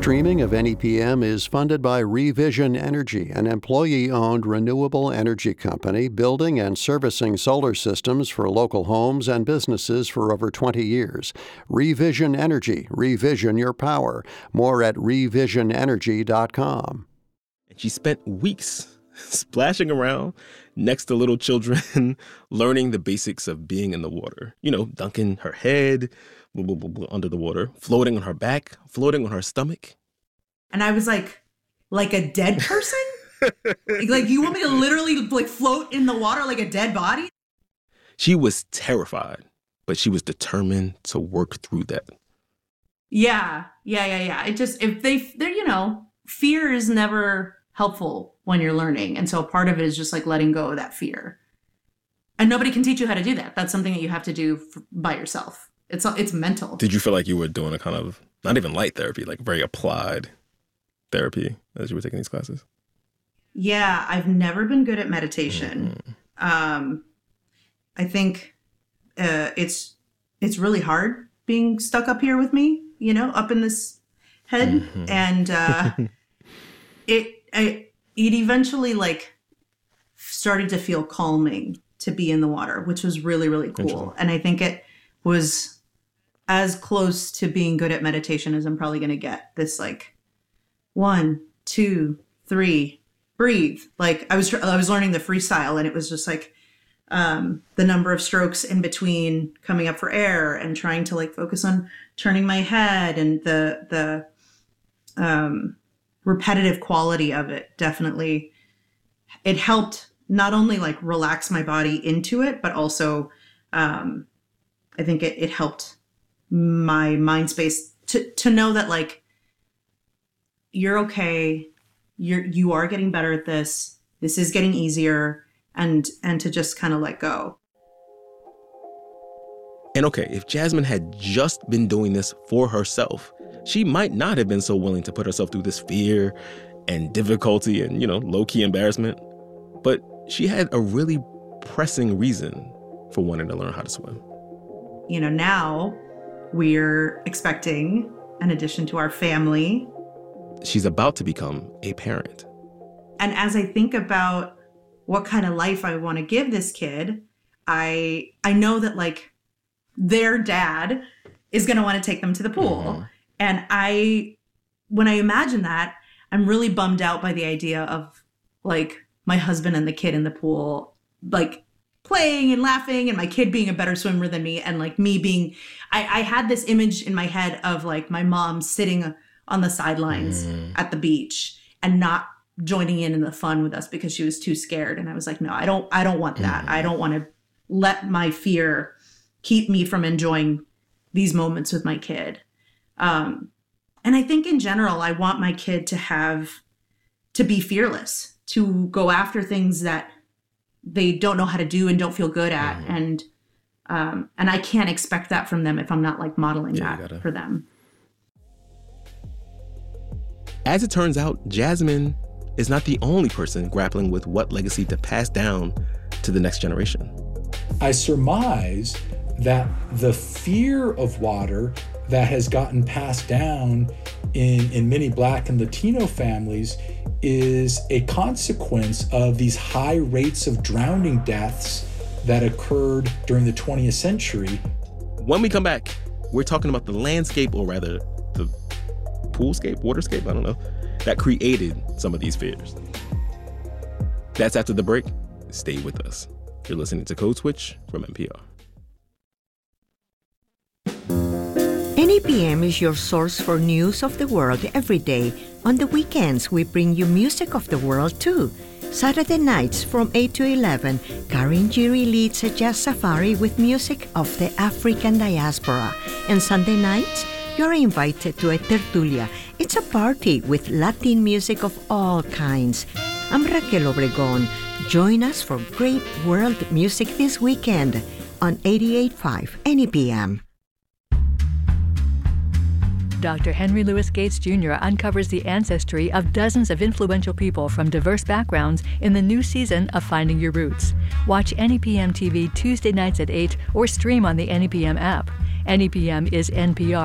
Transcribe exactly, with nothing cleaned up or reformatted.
Streaming of N E P M is funded by Revision Energy, an employee-owned renewable energy company building and servicing solar systems for local homes and businesses for over twenty years. Revision Energy. Revision your power. More at revision energy dot com. And she spent weeks splashing around next to little children, learning the basics of being in the water. You know, dunking her head blah, blah, blah, blah, under the water, floating on her back, floating on her stomach. And I was like, like a dead person? like, like, you want me to literally like float in the water like a dead body? She was terrified, but she was determined to work through that. Yeah, yeah, yeah, yeah. It just, if they, they're, you know, fear is never helpful when you're learning. And so part of it is just like letting go of that fear. And nobody can teach you how to do that. That's something that you have to do for, by yourself. It's it's mental. Did you feel like you were doing a kind of, not even light therapy, like very applied therapy as you were taking these classes? Yeah, I've never been good at meditation. Mm-hmm. Um, I think uh, it's it's really hard being stuck up here with me, you know, up in this head. Mm-hmm. And uh, it I, it eventually like started to feel calming to be in the water, which was really, really cool. And I think it was as close to being good at meditation as I'm probably going to get. This like one, two, three, breathe. Like I was, I was learning the freestyle, and it was just like um, the number of strokes in between coming up for air and trying to like focus on turning my head, and the, the um, repetitive quality of it. Definitely. It helped not only like relax my body into it, but also um, I think it, it helped my mind space to, to know that like, you're okay. You're, you are getting better at this. This is getting easier, and, and to just kind of let go. And okay, if Jasmine had just been doing this for herself, she might not have been so willing to put herself through this fear and difficulty and, you know, low-key embarrassment. But she had a really pressing reason for wanting to learn how to swim. You know, now we're expecting an addition to our family. She's about to become a parent. And as I think about what kind of life I want to give this kid, I I know that like their dad is going to want to take them to the pool. Mm-hmm. And I, when I imagine that, I'm really bummed out by the idea of like my husband and the kid in the pool, like playing and laughing, and my kid being a better swimmer than me, and like me being, I, I had this image in my head of like my mom sitting on the sidelines mm. at the beach and not joining in in the fun with us because she was too scared. And I was like, no, I don't, I don't want that. Mm. I don't want to let my fear keep me from enjoying these moments with my kid. Um, and I think in general, I want my kid to have, to be fearless, to go after things that they don't know how to do and don't feel good at. Mm-hmm. And, um, and I can't expect that from them if I'm not like modeling yeah, that gotta... for them. As it turns out, Jasmine is not the only person grappling with what legacy to pass down to the next generation. I surmise that the fear of water that has gotten passed down in, in many Black and Latino families is a consequence of these high rates of drowning deaths that occurred during the twentieth century. When we come back, we're talking about the landscape, or rather the poolscape, waterscape, I don't know, that created some of these fears. That's after the break. Stay with us. You're listening to Code Switch from N P R. N E P M is your source for news of the world every day. On the weekends, we bring you music of the world, too. Saturday nights from eight to eleven, Karin Giri leads a jazz safari with music of the African diaspora. And Sunday nights, you're invited to a tertulia. It's a party with Latin music of all kinds. I'm Raquel Obregón. Join us for great world music this weekend on eighty-eight point five N E P M. Doctor Henry Louis Gates Junior uncovers the ancestry of dozens of influential people from diverse backgrounds in the new season of Finding Your Roots. Watch N E P M T V Tuesday nights at eight or stream on the N E P M app. N E P M is N P R.